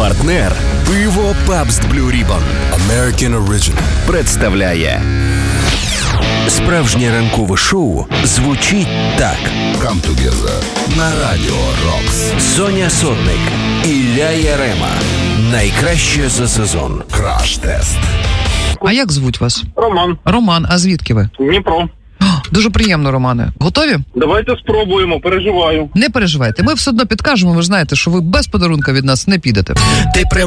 Партнер пиво Pabst Blue Ribbon American Original представляє справжнє ранкове шоу звучить так. Come Together на Радіо Рокс. Соня Сотник, Ілля Ярема. Найкраще за сезон. Краш-тест. А як звуть вас? Роман. Роман, а звідки ви? Дніпро. Дуже приємно, Романе. Готові? Давайте спробуємо, переживаю. Не переживайте, ми все одно підкажемо, ви ж знаєте, що ви без подарунка від нас не підете. Ти